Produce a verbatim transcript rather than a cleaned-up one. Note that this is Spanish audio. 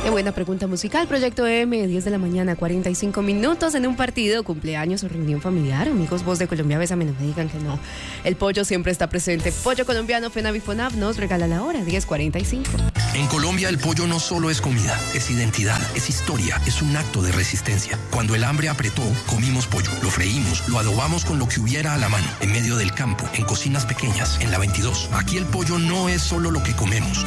Qué buena pregunta musical. Proyecto M, diez de la mañana, cuarenta y cinco minutos en un partido, cumpleaños o reunión familiar. Amigos, Voz de Colombia, bésame, no me digan que no. El pollo siempre está presente. Pollo colombiano, FENAVIFONAV nos regala la hora, diez cuarenta y cinco. En Colombia el pollo no solo es comida, es identidad, es historia, es un acto de resistencia. Cuando el hambre apretó, comimos pollo, lo freímos, lo adobamos con lo que hubiera a la mano, en medio del campo, en cocinas pequeñas, en la veintidós. Aquí el pollo no es solo lo que comemos.